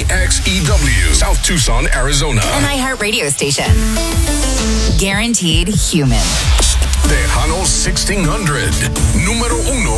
KXEW, South Tucson, Arizona. An iHeart radio station. Guaranteed human. Tejano 1600, número 1